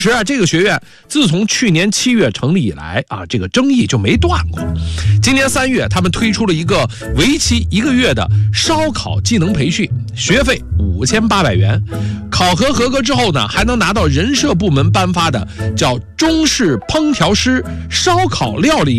其实啊，这个学院自从去年7月成立以来啊，这个争议就没断过。今年3月，他们推出了一个为期1个月的烧烤技能培训，学费5800元。考核合格之后呢，还能拿到人社部门颁发的叫中式烹调师烧烤料理